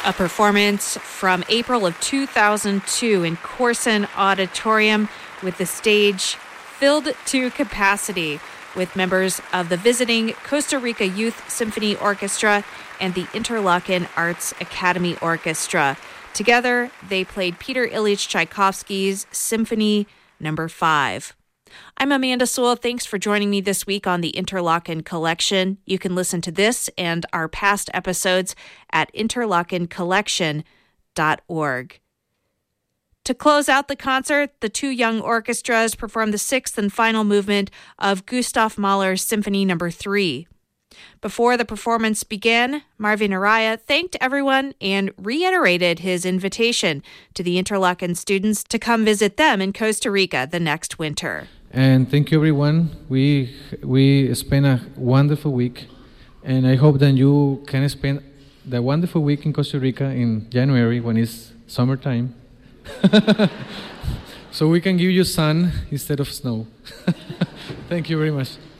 A performance from April of 2002 in Corson Auditorium with the stage filled to capacity with members of the visiting Costa Rica Youth Symphony Orchestra and the Interlaken Arts Academy Orchestra. Together, they played Peter Ilyich Tchaikovsky's Symphony No. 5. I'm Amanda Sewell. Thanks for joining me this week on the Interlaken Collection. You can listen to this and our past episodes at interlakencollection.org. To close out the concert, the two young orchestras performed the sixth and final movement of Gustav Mahler's Symphony No. 3. Before the performance began, Marvin Araya thanked everyone and reiterated his invitation to the Interlaken students to come visit them in Costa Rica the next winter. And thank you, everyone. We spent a wonderful week, and I hope that you can spend the wonderful week in Costa Rica in January when it's summertime. So we can give you sun instead of snow. Thank you very much.